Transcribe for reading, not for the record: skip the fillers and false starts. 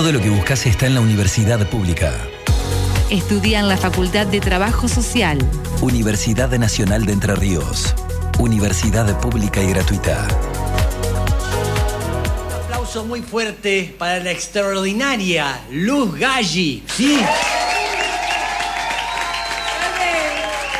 Todo lo que buscas está en la Universidad Pública. Estudia en la Facultad de Trabajo Social. Universidad Nacional de Entre Ríos. Universidad pública y gratuita. Un aplauso muy fuerte para la extraordinaria Luz Galli. ¿Sí?